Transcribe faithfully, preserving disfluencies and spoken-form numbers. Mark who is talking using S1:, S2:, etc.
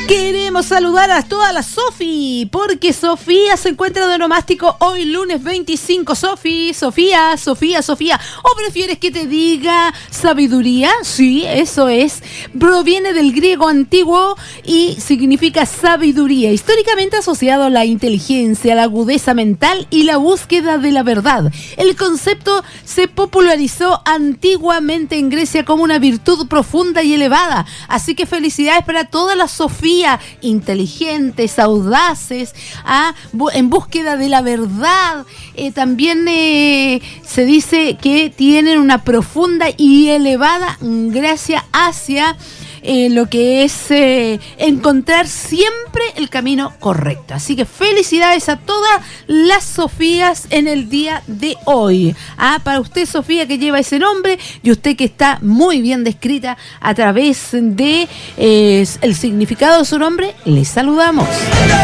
S1: Queremos saludar a toda la Sofi, porque Sofía se encuentra de onomástico hoy lunes veinticinco. Sofi, Sofía, Sofía, Sofía. ¿O prefieres que te diga sabiduría? Sí, eso es. Proviene del griego antiguo y significa sabiduría, históricamente asociado a la inteligencia, la agudeza mental y la búsqueda de la verdad. El concepto se popularizó antiguamente en Grecia como una virtud profunda y elevada. Así que felicidades para todas las Sofías inteligentes, audaces, ¿ah? en búsqueda de la verdad. Eh, también eh, se dice que tienen una profunda y elevada gracia hacia eh, lo que es eh, encontrar siempre el camino correcto. Así que felicidades a todas las Sofías en el día de hoy. Ah, para usted, Sofía, que lleva ese nombre, y usted que está muy bien descrita a través de eh, el significado de su nombre, les saludamos.